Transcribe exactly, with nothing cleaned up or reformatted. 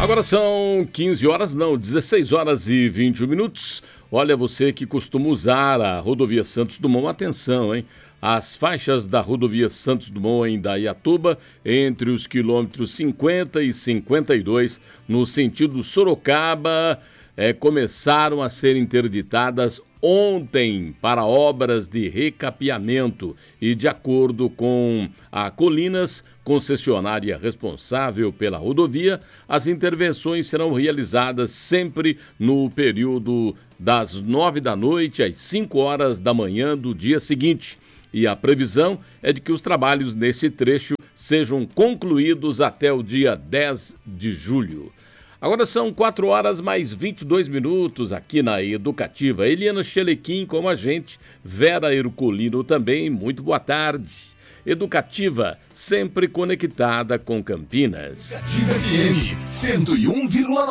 Agora são quinze horas, não, dezesseis horas e vinte minutos. Olha, você que costuma usar a rodovia Santos Dumont, atenção, hein? As faixas da rodovia Santos Dumont em Indaiatuba, entre os quilômetros cinquenta e cinquenta e dois, no sentido Sorocaba, é, começaram a ser interditadas ontem para obras de recapeamento e, de acordo com a Colinas, concessionária responsável pela rodovia, as intervenções serão realizadas sempre no período das nove da noite às cinco horas da manhã do dia seguinte. E a previsão é de que os trabalhos nesse trecho sejam concluídos até o dia dez de julho. Agora são quatro horas mais vinte e dois minutos aqui na Educativa. Eliana Chelequim com a gente, Vera Herculino também, muito boa tarde. Educativa, sempre conectada com Campinas. Educativa F M, cento e um vírgula nove.